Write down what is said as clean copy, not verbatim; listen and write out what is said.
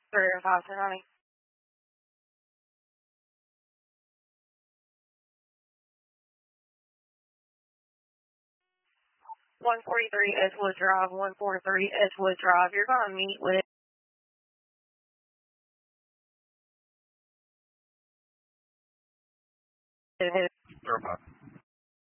305 290. 143 Edgewood Drive, 143 Edgewood Drive. You're going to meet with Verify.